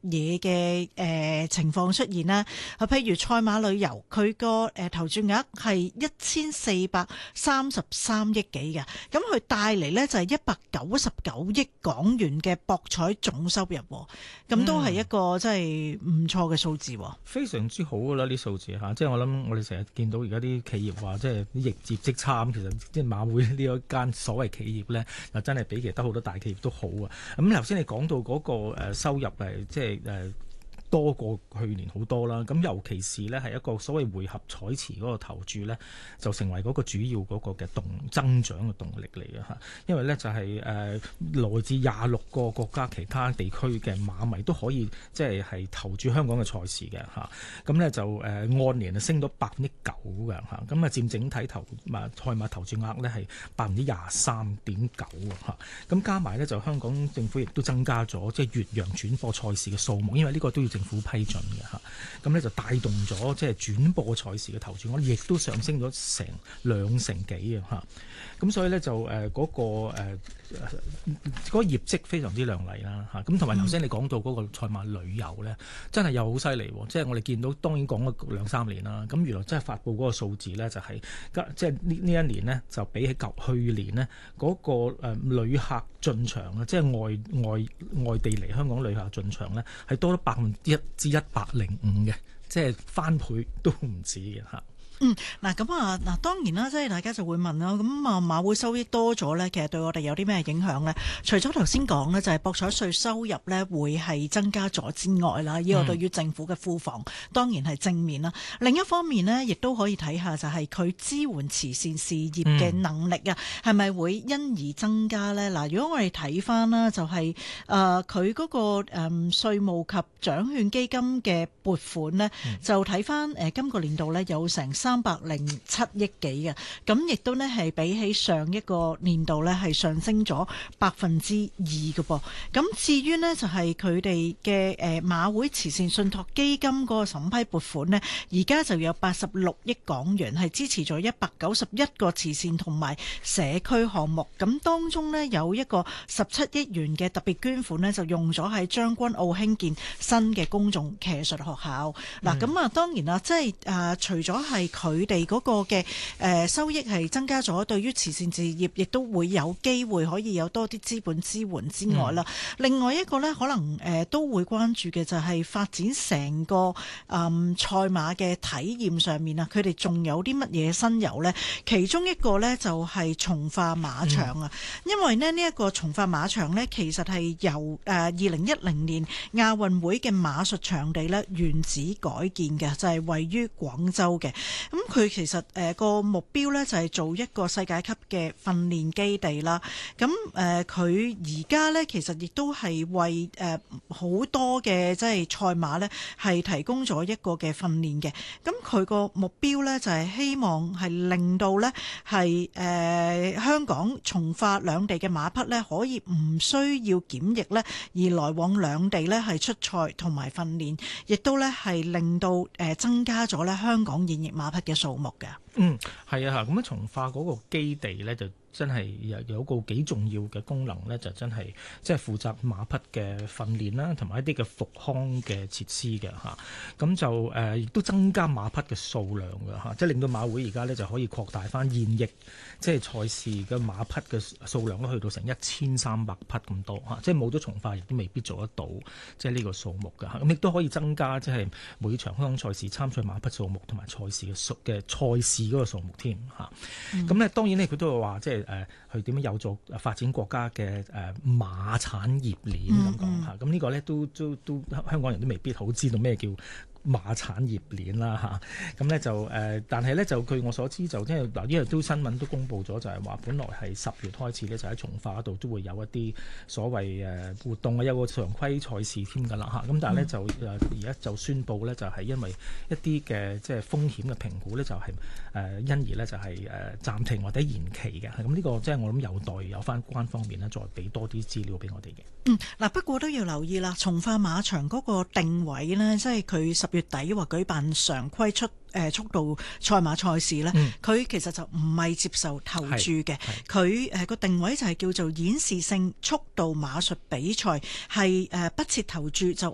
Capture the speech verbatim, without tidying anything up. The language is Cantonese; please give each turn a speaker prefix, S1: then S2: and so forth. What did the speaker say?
S1: 嘢嘅誒情況出現呢？啊，譬如賽馬旅遊，佢個誒投注額係一千四百三十三億幾嘅，咁佢帶嚟呢就係一百九十九億港元嘅博彩總收入，咁都係一個真係唔錯嘅數字，
S2: 非常之好噶啦啲數字嚇，即係我諗我哋成日見到而家啲企業話即係啲業業績差，咁其實即係馬會呢一間所謂企業咧，又真係比其他好多大企業都好啊。咁頭先你講到嗰個收入係即係誒多過去年好多啦，咁尤其是呢係一個所謂回合彩池嗰個投注呢，就成為嗰個主要嗰個嘅動增長嘅動力嚟嘅嚇。因為呢就係、是、誒、呃、來自廿六個國家其他地區嘅馬迷都可以即係係投注香港嘅賽事嘅嚇。咁呢就誒、呃、按年啊升到百分之九嘅嚇，咁啊佔整體投馬賽馬投注額呢係百分之廿三點九嚇。咁加埋呢，就香港政府亦都增加咗即係越洋轉播賽事嘅數目，因為呢個都要政府批准嘅嚇，咁咧就帶動咗即係轉播賽事嘅投注，我哋亦都上升咗成兩成幾啊嚇，咁所以咧就誒嗰、呃那個誒嗰、呃那個業績非常之亮麗啦嚇，咁同埋頭先你講到嗰個賽馬旅遊咧，真係又好犀利喎，即係我哋見到當然講咗兩三年啦，咁原來真係發布嗰個數字咧就係、是、即係呢呢一年呢，就比起舊去年呢嗰、那個誒、呃、旅客進場啊，即係外外外地嚟香港旅客進場咧係多咗百分之一至一百零五嘅，即係翻倍都唔止嘅嚇。
S1: 嗯，嗱咁啊，嗱當然啦，即係大家就會問啦，咁啊馬會收益多咗咧，其實對我哋有啲咩影響咧？除咗頭先講咧，就係博彩稅收入咧會係增加咗之外啦，呢個對於政府嘅庫房當然係正面啦。另一方面咧，亦都可以睇下就係佢支援慈善事業嘅能力啊，係咪會因而增加咧？嗱，如果我哋睇翻啦，就係誒佢嗰個誒稅務及獎券基金嘅撥款咧，就睇翻誒今個年度咧有成三百零七億幾嘅，咁亦都呢係比起上一個年度呢係上升咗百分之二嘅噃。咁至於呢，就係佢哋嘅誒馬會慈善信託基金嗰個審批撥款呢，而家就有八十六億港元，係支持咗一百九十一個慈善同埋社區項目。咁當中呢，有一個十七億元嘅特別捐款呢，就用咗喺將軍澳興建新嘅公眾騎術學校。嗱、嗯，咁啊當然啦，即係誒除咗係佢哋嗰個嘅誒收益係增加咗，對於慈善事業亦都會有機會可以有多啲資本支援之外啦、嗯。另外一個呢，可能誒都會關注嘅就係發展成個誒賽馬嘅體驗上面啊，佢哋仲有啲乜嘢新猷呢？其中一個呢，就係從化馬場啊、嗯，因為呢呢一個從化馬場呢，其實係由誒二零一零年亞運會嘅馬術場地呢原址改建嘅，就係、是、位於廣州嘅。咁佢其實誒個目標咧就係做一個世界級嘅訓練基地啦。咁誒佢而家咧其實亦都係為誒好多嘅即係賽馬咧係提供咗一個嘅訓練嘅。咁佢個目標咧就係希望係令到咧係誒香港從化兩地嘅馬匹咧可以唔需要檢疫咧而來往兩地咧係出賽同埋訓練，亦都咧係令到誒增加咗咧香港現役馬匹嘅數目嘅。
S2: 嗯，係啊，咁樣從化嗰個基地咧就真係有有個幾重要嘅功能咧，就真係即係負責馬匹嘅訓練啦，同埋一啲嘅復康嘅設施嘅嚇。咁就誒亦都增加馬匹嘅數量嘅嚇，即係令到馬會而家咧就可以擴大翻現役即係賽事嘅馬匹嘅數量都去到成一千三百匹咁多嚇，即係冇咗從化亦都未必做得到即係呢個數目嘅嚇。咁亦都可以增加即係每場香港賽事參賽馬匹數目同埋賽事嘅數嘅賽事嗰個數目添嚇。咁咧、嗯、當然咧佢都會話即係。誒去點樣有助發展國家嘅誒馬產業鏈咁講嚇，咁呢個咧都都都香港人都未必好知道咩叫馬產業鏈啦嚇，咁咧就誒、呃，但係咧就據我所知就即係嗱，因為都新聞都公布咗，就係話本來係十月開始咧，就喺從化嗰度都會有一啲所謂誒活動啊，有個常規賽事添㗎啦嚇，咁但係咧就誒而家就宣布咧，就係因為一啲嘅即係風險嘅評估咧，就係誒因而咧就係誒暫停或者延期嘅，咁呢個即係我諗有待有翻關方面咧，再俾多啲資料俾我哋嘅。
S1: 嗯，嗱不過都要留意啦，從化馬場嗰個定位咧，即係佢十月底話舉辦常規出誒速度賽馬賽事咧，佢、嗯、其實就唔係接受投注嘅，佢誒個定位就係叫做演示性速度馬術比賽，係誒不設投注就